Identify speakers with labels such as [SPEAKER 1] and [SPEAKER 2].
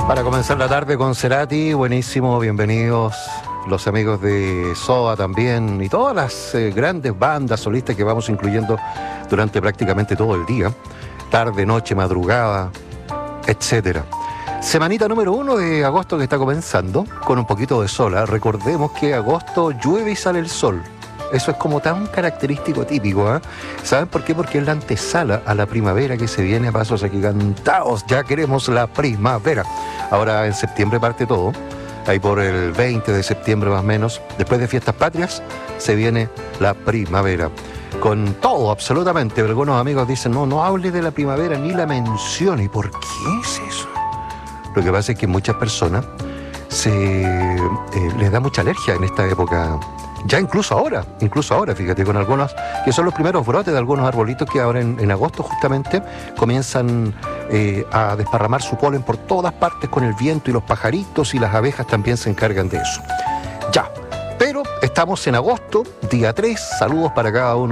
[SPEAKER 1] Para comenzar la tarde con Cerati, buenísimo, bienvenidos los amigos de SOA también y todas las grandes bandas solistas que vamos incluyendo durante prácticamente todo el día, tarde, noche, madrugada, etcétera. Semanita número 1 de agosto que está comenzando, con un poquito de sol, ¿eh? Recordemos que agosto llueve y sale el sol. Eso es como tan característico, típico, ¿eh? ¿Saben por qué? Porque es la antesala a la primavera que se viene a pasos agigantados. Ya queremos la primavera. Ahora en septiembre parte todo. Ahí por el 20 de septiembre más o menos, después de fiestas patrias, se viene la primavera. Con todo, absolutamente. Pero algunos amigos dicen, no hable de la primavera ni la mencione. ¿Y por qué es eso? Lo que pasa es que muchas personas les da mucha alergia en esta época. Ya incluso ahora, fíjate, con algunos, que son los primeros brotes de algunos arbolitos que ahora en agosto justamente comienzan a desparramar su polen por todas partes con el viento, y los pajaritos y las abejas también se encargan de eso. Ya, pero estamos en agosto, día 3, saludos para cada uno